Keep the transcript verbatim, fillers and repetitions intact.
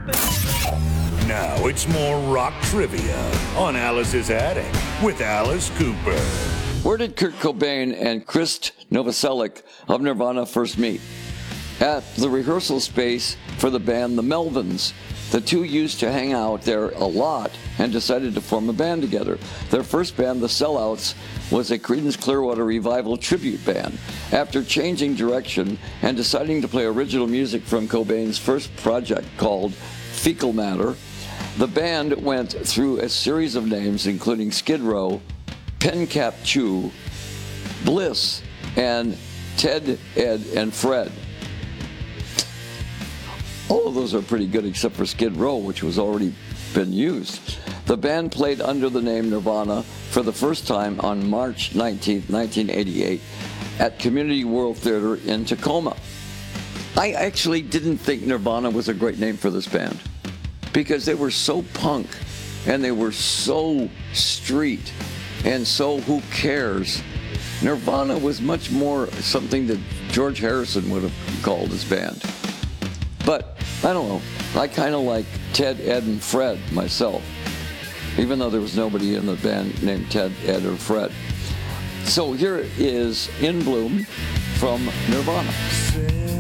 Now it's more rock trivia on Alice's Attic with Alice Cooper. Where did Kurt Cobain and Krist Novoselic of Nirvana first meet? At the rehearsal space for the band The Melvins. The two used to hang out there a lot and decided to form a band together. Their first band, The Sellouts, was a Creedence Clearwater Revival tribute band. After changing direction and deciding to play original music from Cobain's first project called Fecal Matter, the band went through a series of names including Skid Row, Pencap Chew, Bliss, and Ted, Ed, and Fred. All of those are pretty good except for Skid Row, which was already been used. The band played under the name Nirvana for the first time on March nineteenth, nineteen eighty-eight at Community World Theater in Tacoma. I actually didn't think Nirvana was a great name for this band because they were so punk and they were so street and so who cares. Nirvana was much more something that George Harrison would have called his band. But I don't know. I kind of like Ted, Ed, and Fred myself, even though there was nobody in the band named Ted, Ed, or Fred. So here is In Bloom from Nirvana.